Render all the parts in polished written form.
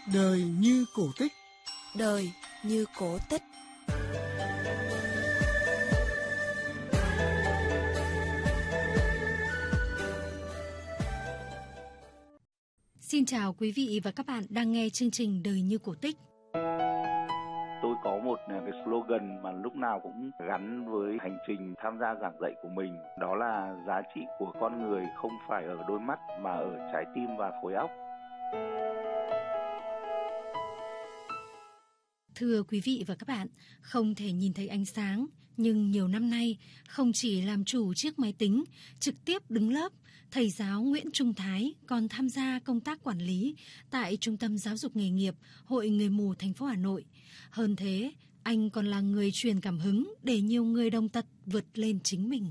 Đời như cổ tích. Đời như cổ tích. Xin chào quý vị và các bạn đang nghe chương trình Đời như cổ tích. Tôi có một cái slogan mà lúc nào cũng gắn với hành trình tham gia giảng dạy của mình. Đó là giá trị của con người không phải ở đôi mắt mà ở trái tim và khối óc. Thưa quý vị và các bạn, không thể nhìn thấy ánh sáng, nhưng nhiều năm nay, không chỉ làm chủ chiếc máy tính, trực tiếp đứng lớp, thầy giáo Nguyễn Trung Thái còn tham gia công tác quản lý tại Trung tâm Giáo dục Nghề nghiệp Hội Người mù thành phố Hà Nội. Hơn thế, anh còn là người truyền cảm hứng để nhiều người đồng tật vượt lên chính mình.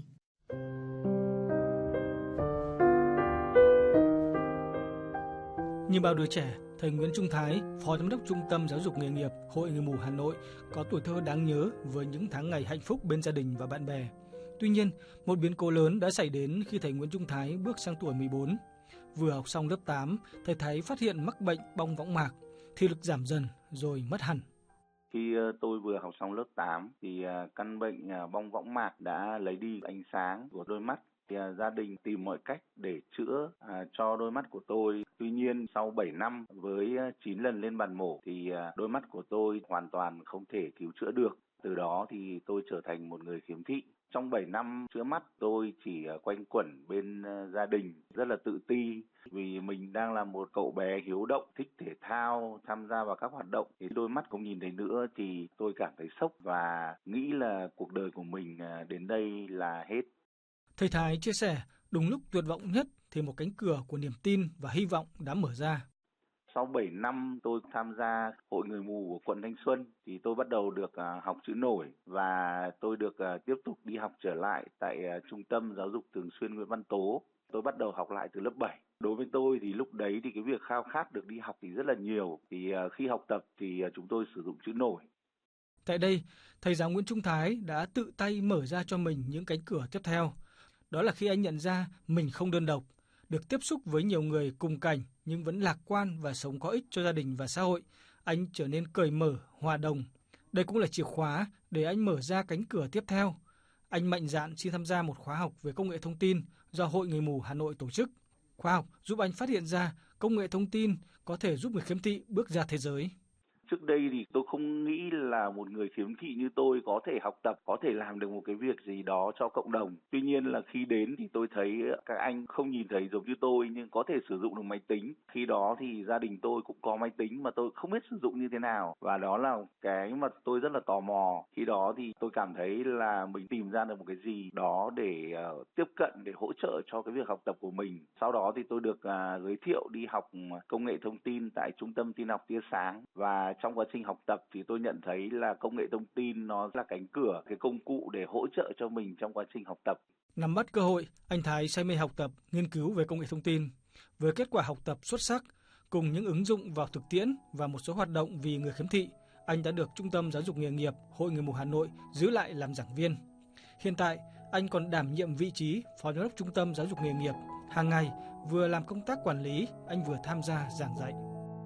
Như bao đứa trẻ, thầy Nguyễn Trung Thái, Phó Giám đốc Trung tâm Giáo dục Nghề nghiệp Hội Người mù Hà Nội có tuổi thơ đáng nhớ với những tháng ngày hạnh phúc bên gia đình và bạn bè. Tuy nhiên, một biến cố lớn đã xảy đến khi thầy Nguyễn Trung Thái bước sang tuổi 14. Vừa học xong lớp 8, thầy Thái phát hiện mắc bệnh bong võng mạc, thị lực giảm dần rồi mất hẳn. Khi tôi vừa học xong lớp 8 thì căn bệnh bong võng mạc đã lấy đi ánh sáng của đôi mắt. Thì gia đình tìm mọi cách để chữa cho đôi mắt của tôi. Tuy nhiên sau 7 năm với 9 lần lên bàn mổ thì đôi mắt của tôi hoàn toàn không thể cứu chữa được. Từ đó thì tôi trở thành một người khiếm thị. Trong 7 năm chữa mắt tôi chỉ quanh quẩn bên gia đình, rất là tự ti. Vì mình đang là một cậu bé hiếu động, thích thể thao, tham gia vào các hoạt động. Thì đôi mắt không nhìn thấy nữa thì tôi cảm thấy sốc và nghĩ là cuộc đời của mình đến đây là hết. Thầy Thái chia sẻ, đúng lúc tuyệt vọng nhất thì một cánh cửa của niềm tin và hy vọng đã mở ra. Sau 7 năm tôi tham gia Hội Người mù của quận Thanh Xuân thì tôi bắt đầu được học chữ nổi và tôi được tiếp tục đi học trở lại tại Trung tâm Giáo dục Thường xuyên Nguyễn Văn Tố. Tôi bắt đầu học lại từ lớp 7. Đối với tôi thì lúc đấy thì cái việc khao khát được đi học thì rất là nhiều. Thì khi học tập thì chúng tôi sử dụng chữ nổi. Tại đây, thầy giáo Nguyễn Trung Thái đã tự tay mở ra cho mình những cánh cửa tiếp theo. Đó là khi anh nhận ra mình không đơn độc, được tiếp xúc với nhiều người cùng cảnh nhưng vẫn lạc quan và sống có ích cho gia đình và xã hội. Anh trở nên cởi mở, hòa đồng. Đây cũng là chìa khóa để anh mở ra cánh cửa tiếp theo. Anh mạnh dạn xin tham gia một khóa học về công nghệ thông tin do Hội Người mù Hà Nội tổ chức. Khóa học giúp anh phát hiện ra công nghệ thông tin có thể giúp người khiếm thị bước ra thế giới. Trước đây thì tôi không nghĩ là một người khiếm thị như tôi có thể học tập, có thể làm được một cái việc gì đó cho cộng đồng. Tuy nhiên là khi đến thì tôi thấy các anh không nhìn thấy giống như tôi nhưng có thể sử dụng được máy tính. Khi đó thì gia đình tôi cũng có máy tính mà tôi không biết sử dụng như thế nào. Và đó là cái mà tôi rất là tò mò. Khi đó thì tôi cảm thấy là mình tìm ra được một cái gì đó để tiếp cận, để hỗ trợ cho cái việc học tập của mình. Sau đó thì tôi được giới thiệu đi học công nghệ thông tin tại Trung tâm Tin học Tia Sáng. Và trong quá trình học tập thì tôi nhận thấy là công nghệ thông tin nó là cánh cửa, cái công cụ để hỗ trợ cho mình trong quá trình học tập. Nắm bắt cơ hội, anh Thái say mê học tập, nghiên cứu về công nghệ thông tin. Với kết quả học tập xuất sắc, cùng những ứng dụng vào thực tiễn và một số hoạt động vì người khiếm thị, anh đã được Trung tâm Giáo dục Nghề nghiệp Hội Người mù Hà Nội giữ lại làm giảng viên. Hiện tại, anh còn đảm nhiệm vị trí Phó Giám đốc Trung tâm Giáo dục Nghề nghiệp. Hàng ngày, vừa làm công tác quản lý, anh vừa tham gia giảng dạy.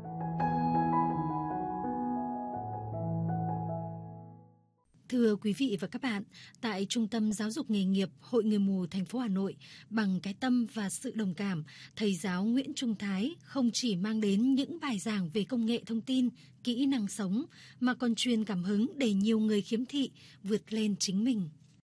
Thưa quý vị và các bạn, tại Trung tâm Giáo dục Nghề nghiệp Hội Người mù thành phố Hà Nội, bằng cái tâm và sự đồng cảm, thầy giáo Nguyễn Trung Thái không chỉ mang đến những bài giảng về công nghệ thông tin, kỹ năng sống, mà còn truyền cảm hứng để nhiều người khiếm thị vượt lên chính mình.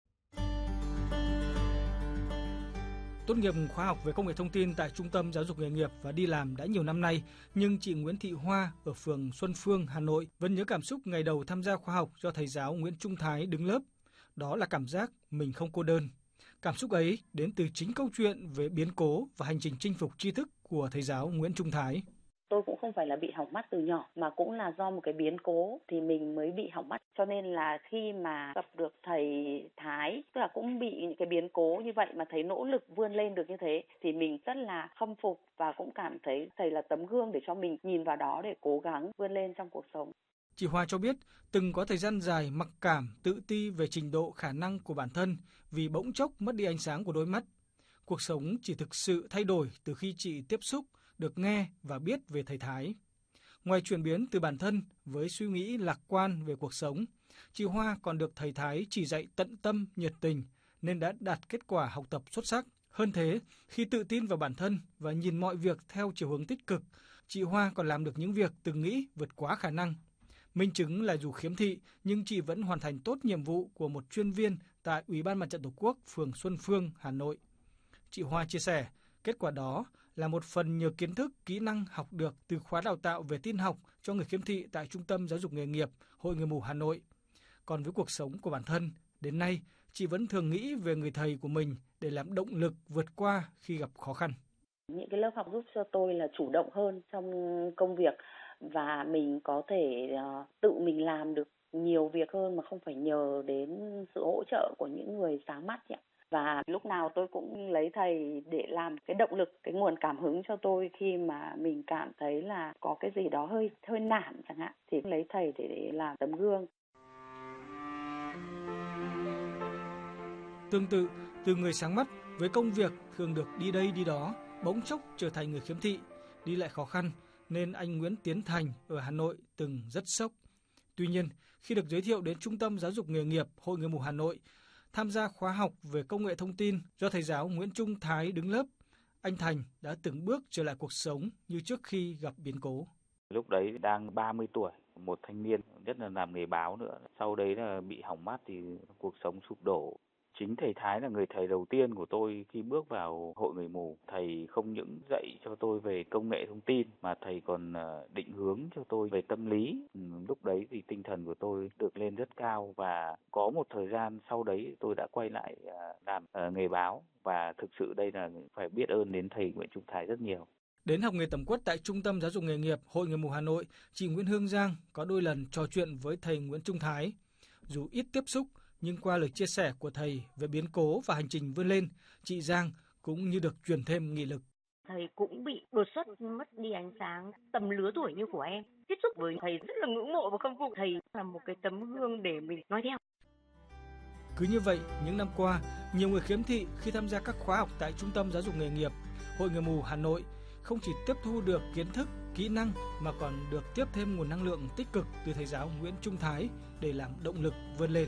Tốt nghiệp khóa học về công nghệ thông tin tại Trung tâm Giáo dục Nghề nghiệp và đi làm đã nhiều năm nay, nhưng chị Nguyễn Thị Hoa ở phường Xuân Phương, Hà Nội vẫn nhớ cảm xúc ngày đầu tham gia khóa học do thầy giáo Nguyễn Trung Thái đứng lớp. Đó là cảm giác mình không cô đơn. Cảm xúc ấy đến từ chính câu chuyện về biến cố và hành trình chinh phục tri thức của thầy giáo Nguyễn Trung Thái. Tôi cũng không phải là bị hỏng mắt từ nhỏ mà cũng là do một cái biến cố thì mình mới bị hỏng mắt. Cho nên là khi mà gặp được thầy Thái, tức là cũng bị những cái biến cố như vậy mà thấy nỗ lực vươn lên được như thế thì mình rất là khâm phục và cũng cảm thấy thầy là tấm gương để cho mình nhìn vào đó để cố gắng vươn lên trong cuộc sống. Chị Hoa cho biết từng có thời gian dài mặc cảm, tự ti về trình độ khả năng của bản thân vì bỗng chốc mất đi ánh sáng của đôi mắt. Cuộc sống chỉ thực sự thay đổi từ khi chị tiếp xúc, được nghe và biết về thầy Thái. Ngoài chuyển biến từ bản thân với suy nghĩ lạc quan về cuộc sống, chị Hoa còn được thầy Thái chỉ dạy tận tâm, nhiệt tình nên đã đạt kết quả học tập xuất sắc. Hơn thế, khi tự tin vào bản thân và nhìn mọi việc theo chiều hướng tích cực, chị Hoa còn làm được những việc từng nghĩ vượt quá khả năng. Minh chứng là dù khiếm thị nhưng chị vẫn hoàn thành tốt nhiệm vụ của một chuyên viên tại Ủy ban Mặt trận Tổ quốc phường Xuân Phương, Hà Nội. Chị Hoa chia sẻ, kết quả đó là một phần nhờ kiến thức, kỹ năng học được từ khóa đào tạo về tin học cho người khiếm thị tại Trung tâm Giáo dục Nghề nghiệp Hội Người mù Hà Nội. Còn với cuộc sống của bản thân, đến nay chị vẫn thường nghĩ về người thầy của mình để làm động lực vượt qua khi gặp khó khăn. Những cái lớp học giúp cho tôi là chủ động hơn trong công việc và mình có thể tự mình làm được nhiều việc hơn mà không phải nhờ đến sự hỗ trợ của những người sáng mắt ạ. Và lúc nào tôi cũng lấy thầy để làm cái động lực, cái nguồn cảm hứng cho tôi khi mà mình cảm thấy là có cái gì đó hơi nản chẳng hạn, thì lấy thầy để làm tấm gương. Tương tự, từ người sáng mắt với công việc thường được đi đây đi đó, bỗng chốc trở thành người khiếm thị, đi lại khó khăn, nên anh Nguyễn Tiến Thành ở Hà Nội từng rất sốc. Tuy nhiên, khi được giới thiệu đến Trung tâm Giáo dục Nghề nghiệp Hội Người mù Hà Nội, tham gia khóa học về công nghệ thông tin do thầy giáo Nguyễn Trung Thái đứng lớp, anh Thành đã từng bước trở lại cuộc sống như trước khi gặp biến cố. Lúc đấy đang 30 tuổi, một thanh niên, nhất là làm nghề báo nữa. Sau đấy là bị hỏng mắt thì cuộc sống sụp đổ. Chính thầy Thái là người thầy đầu tiên của tôi khi bước vào Hội Người mù. Thầy không những dạy cho tôi về công nghệ thông tin mà thầy còn định hướng cho tôi về tâm lý. Lúc đấy thì tinh thần của tôi được lên rất cao và có một thời gian sau đấy tôi đã quay lại làm nghề báo và thực sự đây là phải biết ơn đến thầy Nguyễn Trung Thái rất nhiều. Đến học nghề tẩm quất tại Trung tâm Giáo dục Nghề nghiệp Hội Người mù Hà Nội, chị Nguyễn Hương Giang có đôi lần trò chuyện với thầy Nguyễn Trung Thái. Dù ít tiếp xúc, nhưng qua lời chia sẻ của thầy về biến cố và hành trình vươn lên, chị Giang cũng như được truyền thêm nghị lực. Thầy cũng bị đột xuất mất đi ánh sáng tầm lứa tuổi như của em. Tiếp xúc với thầy rất là ngưỡng mộ và khâm phục thầy là một cái tấm gương để mình nói theo. Cứ như vậy, những năm qua, nhiều người khiếm thị khi tham gia các khóa học tại Trung tâm Giáo dục Nghề nghiệp Hội Người mù Hà Nội không chỉ tiếp thu được kiến thức, kỹ năng mà còn được tiếp thêm nguồn năng lượng tích cực từ thầy giáo Nguyễn Trung Thái để làm động lực vươn lên.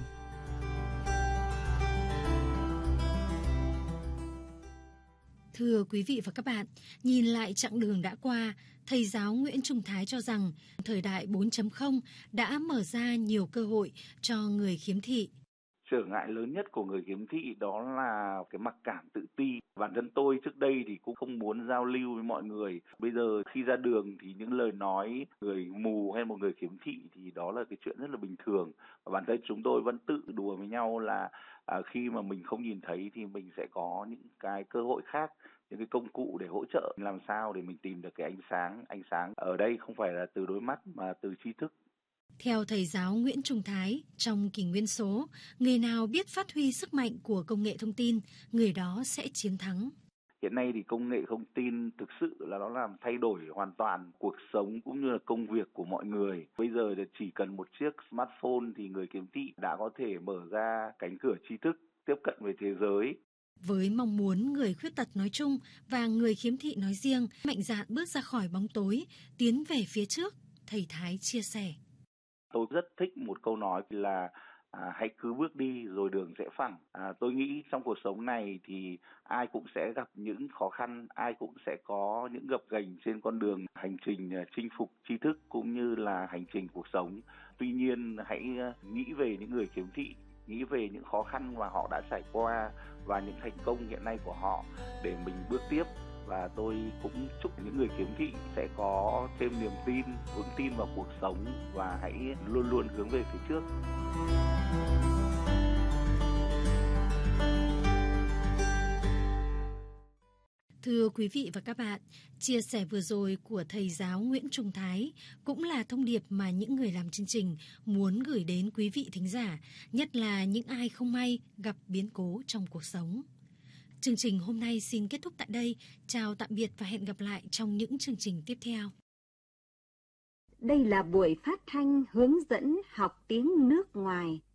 Thưa quý vị và các bạn, nhìn lại chặng đường đã qua, thầy giáo Nguyễn Trung Thái cho rằng thời đại 4.0 đã mở ra nhiều cơ hội cho người khiếm thị. Trở ngại lớn nhất của người khiếm thị đó là cái mặc cảm tự ti. Bản thân tôi trước đây thì cũng không muốn giao lưu với mọi người. Bây giờ khi ra đường thì những lời nói người mù hay một người khiếm thị thì đó là cái chuyện rất là bình thường. Và bản thân chúng tôi vẫn tự đùa với nhau là khi mà mình không nhìn thấy thì mình sẽ có những cái cơ hội khác, những cái công cụ để hỗ trợ làm sao để mình tìm được cái ánh sáng. Ánh sáng ở đây không phải là từ đôi mắt mà từ tri thức. Theo thầy giáo Nguyễn Trung Thái, trong kỷ nguyên số, người nào biết phát huy sức mạnh của công nghệ thông tin, người đó sẽ chiến thắng. Hiện nay thì công nghệ thông tin thực sự là nó làm thay đổi hoàn toàn cuộc sống cũng như là công việc của mọi người. Bây giờ thì chỉ cần một chiếc smartphone thì người khiếm thị đã có thể mở ra cánh cửa tri thức, tiếp cận với thế giới. Với mong muốn người khuyết tật nói chung và người khiếm thị nói riêng mạnh dạn bước ra khỏi bóng tối, tiến về phía trước, thầy Thái chia sẻ. Tôi rất thích một câu nói là hãy cứ bước đi rồi đường sẽ phẳng. Tôi nghĩ trong cuộc sống này thì ai cũng sẽ gặp những khó khăn, ai cũng sẽ có những gập ghềnh trên con đường hành trình chinh phục tri thức cũng như là hành trình cuộc sống. Tuy nhiên hãy nghĩ về những người khiếm thị, nghĩ về những khó khăn mà họ đã trải qua và những thành công hiện nay của họ để mình bước tiếp. Và tôi cũng chúc những người khiếm thị sẽ có thêm niềm tin, vững tin vào cuộc sống và hãy luôn luôn hướng về phía trước. Thưa quý vị và các bạn, chia sẻ vừa rồi của thầy giáo Nguyễn Trung Thái cũng là thông điệp mà những người làm chương trình muốn gửi đến quý vị thính giả, nhất là những ai không may gặp biến cố trong cuộc sống. Chương trình hôm nay xin kết thúc tại đây. Chào tạm biệt và hẹn gặp lại trong những chương trình tiếp theo. Đây là buổi phát thanh hướng dẫn học tiếng nước ngoài